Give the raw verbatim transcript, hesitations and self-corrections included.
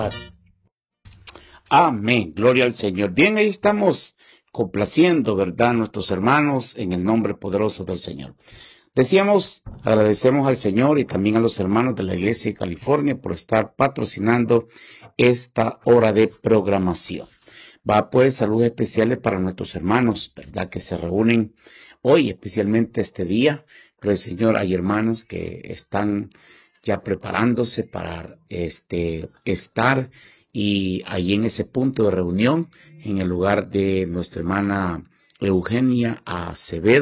paz. Amén, gloria al Señor. Bien, ahí estamos complaciendo, ¿verdad?, a nuestros hermanos en el nombre poderoso del Señor. Decíamos, agradecemos al Señor y también a los hermanos de la Iglesia de California por estar patrocinando esta hora de programación. Va pues saludos especiales para nuestros hermanos, ¿verdad?, que se reúnen hoy, especialmente este día. Pero el Señor, hay hermanos que están ya preparándose para este, estar y ahí en ese punto de reunión, en el lugar de nuestra hermana Eugenia Acevedo.